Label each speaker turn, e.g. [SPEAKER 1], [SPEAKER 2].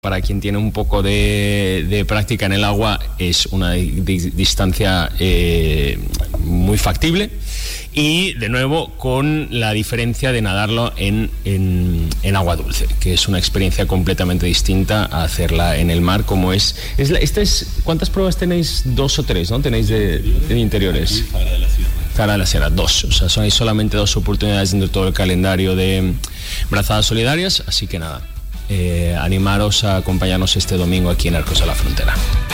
[SPEAKER 1] Para quien tiene un poco de práctica en el agua, es una distancia muy factible, y de nuevo con la diferencia de nadarlo en agua dulce, que es una experiencia completamente distinta a hacerla en el mar, como es ¿cuántas pruebas tenéis? 2 o 3, ¿no? Tenéis de interiores. Zahara de la Sierra, 2, o sea, hay solamente 2 oportunidades dentro de todo el calendario de brazadas solidarias, así que nada, animaros a acompañarnos este domingo aquí en Arcos de la Frontera.